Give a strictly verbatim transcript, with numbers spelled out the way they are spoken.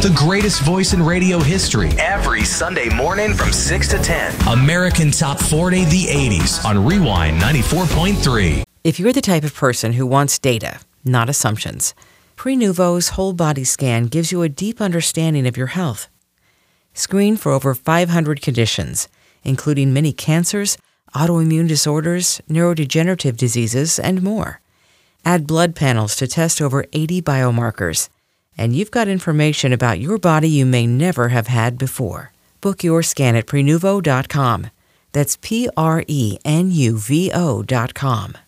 the greatest voice in radio history. Every Sunday morning from six to ten. American Top forty, the eighties on Rewind ninety-four point three. If you're the type of person who wants data, not assumptions, Prenuvo's whole body scan gives you a deep understanding of your health. Screen for over five hundred conditions, including many cancers, autoimmune disorders, neurodegenerative diseases, and more. Add blood panels to test over eighty biomarkers, and you've got information about your body you may never have had before. Book your scan at Prenuvo dot com. That's P R E N U V O dot com.